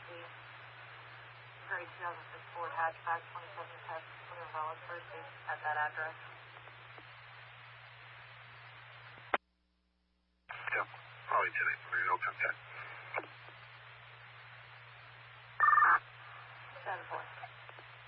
the Gray 2006 Ford hatchback, 27 past Clear Valley Thursday at that address.